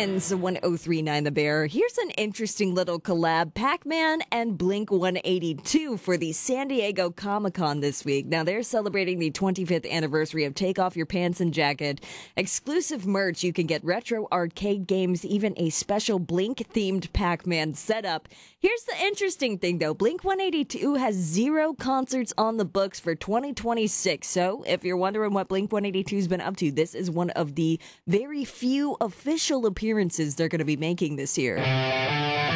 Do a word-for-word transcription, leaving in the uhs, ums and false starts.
Lions one oh three point nine The Bear. Here's an interesting little collab. Pac-Man and Blink one eighty-two for the San Diego Comic-Con this week. Now, they're celebrating the twenty-fifth anniversary of Take Off Your Pants and Jacket. Exclusive merch. You can get retro arcade games, even a special Blink-themed Pac-Man setup. Here's the interesting thing, though. Blink one eighty-two has zero concerts on the books for twenty twenty-six. So, if you're wondering what Blink one eighty-two's been up to, this is one of the very few official appearances they're going to be making this year.